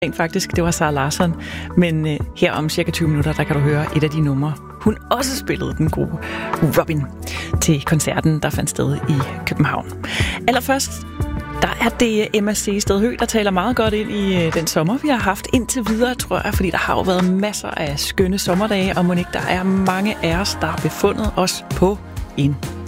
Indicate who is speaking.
Speaker 1: Rent faktisk, det var Sara Larsson. Men her om cirka 20 minutter, der kan du høre et af de numre, hun også spillede, den gode Robin, til koncerten, der fandt sted i København. Allerførst, der er det Emma C. Stedhø, der taler meget godt ind i den sommer, vi har haft indtil videre, tror jeg, fordi der har jo været masser af skønne sommerdage, og mon ikke der er mange af os, der har befundet os på en